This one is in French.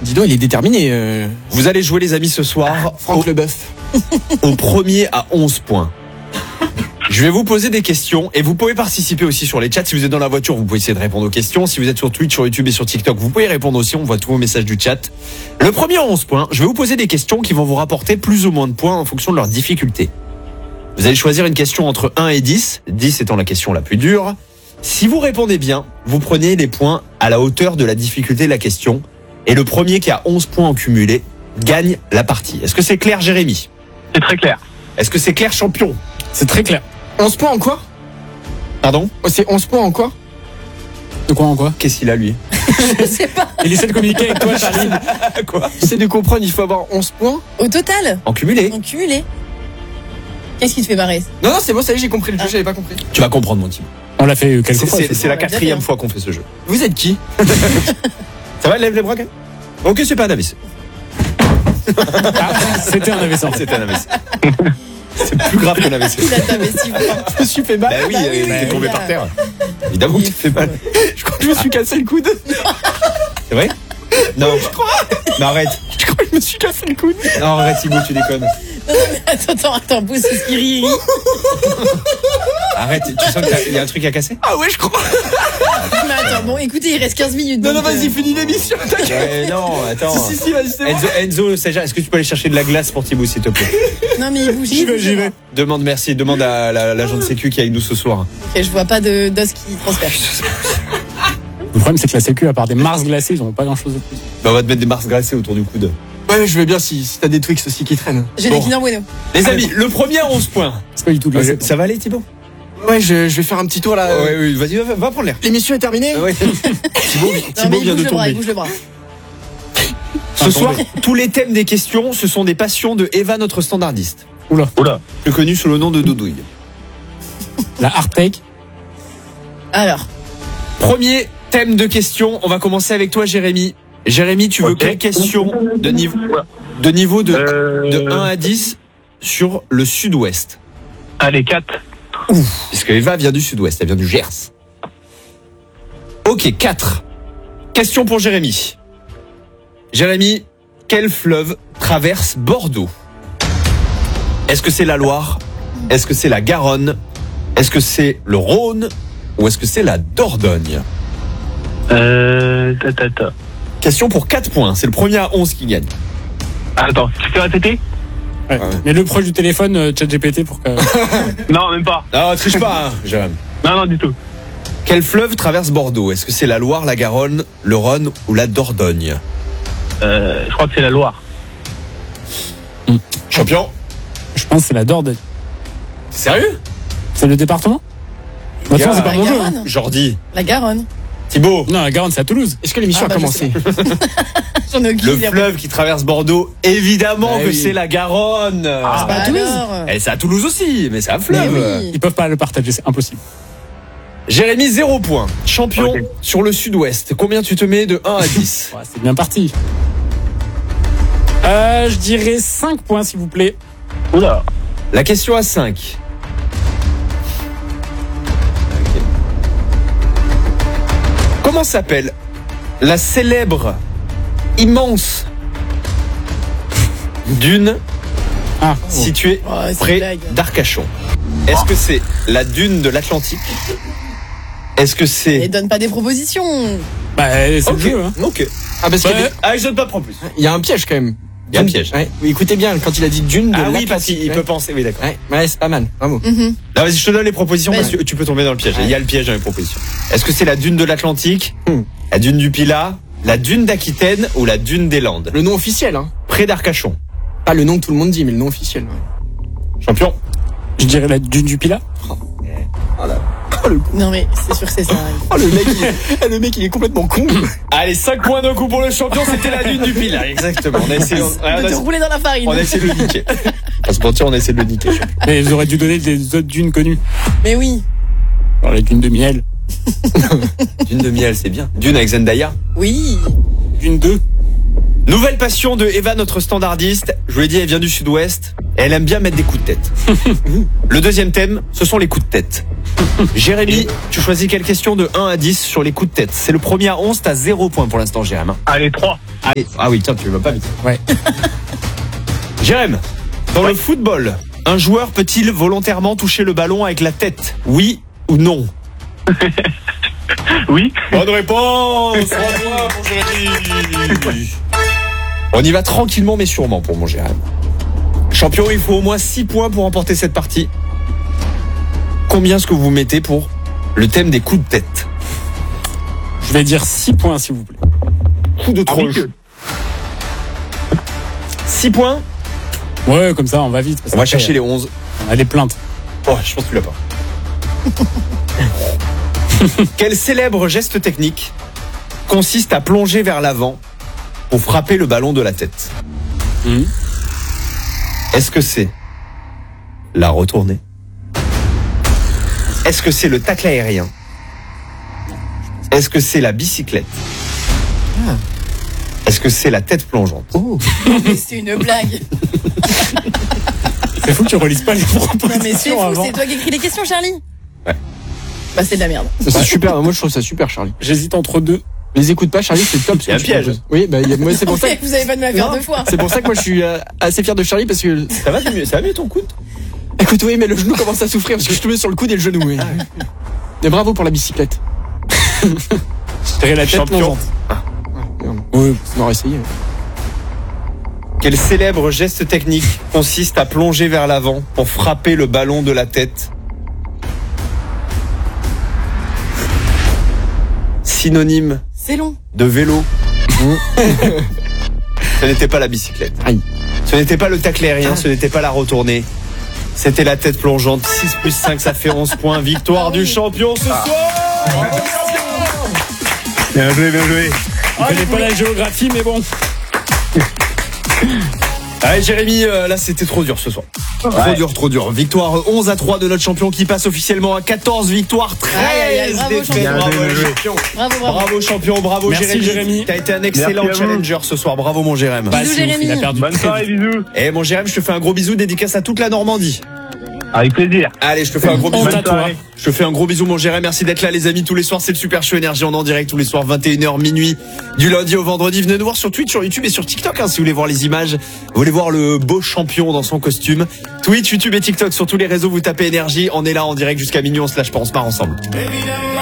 Dis donc, il est déterminé. Vous allez jouer, les amis, ce soir Franck Leboeuf. au premier à 11 points. Je vais vous poser des questions et vous pouvez participer aussi sur les chats. Si vous êtes dans la voiture, vous pouvez essayer de répondre aux questions. Si vous êtes sur Twitch, sur YouTube et sur TikTok, vous pouvez répondre aussi. On voit tous vos messages du chat. Le premier à 11 points, je vais vous poser des questions qui vont vous rapporter plus ou moins de points en fonction de leur difficulté. Vous allez choisir une question entre 1 et 10, 10 étant la question la plus dure. Si vous répondez bien, vous prenez les points à la hauteur de la difficulté de la question. Et le premier qui a 11 points en cumulé gagne la partie. Est-ce que c'est clair, Jérémy? C'est très clair. Est-ce que c'est clair, champion? C'est très clair. 11 points en quoi? Pardon? C'est 11 points en quoi? De quoi en quoi? Qu'est-ce qu'il a, lui? Je sais pas. Il essaie de communiquer avec toi, Charlie. Quoi? J'essaie de comprendre, il faut avoir 11 points. Au total, En cumulé. en cumulé. Qu'est-ce qui te fait marrer? Non, c'est bon, ça y est, j'ai compris le jeu, j'avais pas compris. Tu vas comprendre, mon team. On l'a fait quelques fois. C'est la on l'a déjà 4e fait, hein. fois qu'on fait ce jeu. Vous êtes qui? Ça va, lève les bras, quand même? Ok, c'est pas un AVC. C'était un AVC. C'était un AVC. C'est plus grave qu'un AVC. Il a tapé si fort. Je me suis fait mal. Bah oui, Bah oui, il est oui, tombé oui. par terre. Évidemment que tu te fais mal. Je crois que je me suis cassé le coude. C'est vrai? Non. Mais arrête. Je crois que je me suis cassé le coude. Non, arrête, Thibaut, tu déconnes. Attends, pousse ce qui rit. Arrête, tu sens qu'il y a un truc à casser? Ah ouais, je crois. Mais attends, bon, écoutez, il reste 15 minutes. Non, donc, vas-y, finis l'émission. Ouais, non, attends. Si, vas-y, c'est bon. Enzo, est-ce que tu peux aller chercher de la glace pour Thibaut, s'il te plaît? Non, mais il bouge. J'y vais. Demande à l'agent de sécu qui est avec nous ce soir. Ok, je vois pas d'os qui transfère. Le problème, c'est que la Sécu, à part des Mars glacés, ils n'ont pas grand chose de plus. Bah, on va te mettre des mars glacés autour du coude. Ouais, je vais bien si t'as des Twix aussi qui traînent. J'ai Bon. des Kinder Bueno. Les amis, le premier à 11 points. C'est pas du tout glacé. Ça va aller, Thibaut? Ouais, je vais faire un petit tour là. Oui, vas-y, va prendre l'air. L'émission est terminée. Ouais. Non, Thibaut mais il vient de bouge le bras, il tomber. bouge le bras. Ce soir, tous les thèmes des questions, ce sont des passions de Eva, notre standardiste. Oula. Plus connue sous le nom de Doudouille. La hard-take. Alors, Premier thème de questions, on va commencer avec toi, Jérémy. Jérémy, tu veux Ok. quelle question de niveau de 1 à 10 sur le sud-ouest? Allez, 4. Puisque Eva vient du sud-ouest, elle vient du Gers. Ok, 4. Question pour Jérémy. Jérémy, quel fleuve traverse Bordeaux? Est-ce que c'est la Loire? Est-ce que c'est la Garonne? Est-ce que c'est le Rhône? Ou est-ce que c'est la Dordogne? Question pour 4 points, c'est le premier à 11 qui gagne. Attends, tu peux répéter? Ouais. Mais le proche du téléphone, ChatGPT, pour que. Non, même pas. Non, triche pas, hein, Jérémy. Non, du tout. Quel fleuve traverse Bordeaux? Est-ce que c'est la Loire, la Garonne, le Rhône ou la Dordogne? Je crois que c'est la Loire. Champion? Je pense que c'est la Dordogne. Sérieux? C'est le département? De toute façon, c'est pas la mon jeu. Garonne. Hein. Jordi. La Garonne. Thibaut. Non, la Garonne, c'est à Toulouse. Est-ce que l'émission Ah, bah, a je commencé? J'en ai aucune Le idée. fleuve qui traverse Bordeaux, évidemment Ah que oui. c'est la Garonne. pas à Toulouse. Alors. Et c'est à Toulouse aussi, mais c'est un fleuve. Mais oui. Ils peuvent pas le partager, c'est impossible. Jérémy, 0 point. Champion Ok. sur le sud-ouest. Combien tu te mets de 1 à 10? Ouais, c'est bien parti. Je dirais 5 points, s'il vous plaît. Oula. La question à 5. Comment s'appelle la célèbre, immense dune Ah, située Oh, c'est une près blague. d'Arcachon? Est-ce que c'est la dune de l'Atlantique? Est-ce que Et c'est... donne pas des propositions. bah, c'est Ok, le jeu, hein. ok. Ah, parce qu'il y a Ouais. des- Ah, je donne pas en plus. il y a un piège quand même. Il y a un piège. Ouais. Oui, écoutez bien, quand il a dit dune de Ah oui, l'Atlantique, parce qu'il ouais. peut penser. Oui, d'accord. Ouais, c'est pas mal. Bravo. Mhm. Là, vas-y, je te donne les propositions Vas-y. parce que tu peux tomber dans le piège. Il y a le piège dans les propositions. Est-ce que c'est la dune de l'Atlantique, Hmm. la dune du Pilat, la dune d'Aquitaine ou la dune des Landes? Le nom officiel, hein. Près d'Arcachon. Pas le nom que tout le monde dit, mais le nom officiel. Ouais. Champion. Je dirais la dune du Pilat. Non, mais c'est sûr que c'est ça. Oh, le mec, il est complètement con. Allez, 5 points d'un coup pour le champion. C'était la dune du Pilat. Exactement. On a essayé, De te rouler dans la farine. on a essayé de le niquer. On va se mentir, on a essayé de le niquer. Mais ils auraient dû donner des autres dunes connues. Mais oui. Alors, les dunes de miel. Dune de miel, c'est bien. Dune avec Zendaya. Oui. Dune 2. Nouvelle passion de Eva, notre standardiste. Je vous l'ai dit, elle vient du sud-ouest. Et elle aime bien mettre des coups de tête. Le deuxième thème, ce sont les coups de tête. Jérémy, tu choisis quelle question de 1 à 10 sur les coups de tête? C'est le premier à 11, t'as 0 point pour l'instant, Jérémy. Allez, 3. Ah oui, tiens, tu vas pas vite. Ouais. Jérém, dans le football, un joueur peut-il volontairement toucher le ballon avec la tête? Oui ou non? Oui. Bonne réponse. Bravo, mon Jérémy. On y va tranquillement mais sûrement pour mon Jérém. Champion, il faut au moins 6 points pour remporter cette partie. Combien est-ce que vous mettez pour le thème des coups de tête? Je vais dire 6 points, s'il vous plaît. Coup de tronche. 6 points. Ouais, comme ça, on va vite. parce On va qu'après, chercher les 11. On a des plaintes. Oh, je pense que tu l'as pas. Quel célèbre geste technique consiste à plonger vers l'avant pour frapper le ballon de la tête? Est-ce que c'est la retournée? Est-ce que c'est le tacle aérien? Est-ce que c'est la bicyclette? Est-ce que c'est la tête plongeante? Oh. Mais c'est une blague. C'est fou que tu relises pas les Non, mais c'est propositions fou, avant. c'est toi qui écris les questions, Charlie. Ouais. Bah, c'est de la merde. C'est super. Moi, je trouve ça super, Charlie. J'hésite entre deux. Les écoute pas, Charlie, c'est top. ce Il y a que un tu piège. proposes. Oui, bah, moi, c'est pour ça. Vous avez pas de me la faire Non. 2 fois. C'est pour ça que moi, je suis assez fier de Charlie parce que. Ça va mieux ton coude? Écoute, oui, mais le genou commence à souffrir parce que je te mets sur le coude et le genou. Oui. Mais bravo pour la bicyclette. Je dirais la tête Champion. plongeante. Oui, on aurait essayé. Quel célèbre geste technique consiste à plonger vers l'avant pour frapper le ballon de la tête? Synonyme C'est long. de vélo. Ce n'était pas la bicyclette. Aïe. Ce n'était pas le tacle aérien, ce n'était pas la retournée. C'était la tête plongeante. 6 plus 5, ça fait 11 points. Victoire du champion ce soir. Bien joué, bien joué. Je connais pas la géographie, mais bon. Allez Jérémy, là c'était trop dur ce soir. Trop dur. Victoire 11-3 de notre champion qui passe officiellement à 14 victoires, 13 Aïe, aïe, bravo, défaites. champion. Bravo Bien le joué. champion. Bravo. Bravo champion, bravo Merci, Jérémy. T'as été un excellent Merci à vous. challenger ce soir. Bravo mon Jérémy. Bah, Bisous, c'est ouf, Jérémy. il a perdu Bonne très soirée, vite. bisous. Et mon Jérémy, je te fais un gros bisou, dédicace à toute la Normandie. Avec plaisir. Allez, je te fais un gros bisou. Honte à toi. Je te fais un gros bisou mon Jérémy, merci d'être là les amis tous les soirs, c'est le Super Show Énergie, on est en direct tous les soirs 21h minuit du lundi au vendredi. Venez nous voir sur Twitch, sur YouTube et sur TikTok si vous voulez voir les images, vous voulez voir le beau champion dans son costume. Twitch, YouTube et TikTok sur tous les réseaux, vous tapez Énergie, on est là en direct jusqu'à minuit, on se lâche pas, on se marre ensemble. Évidemment.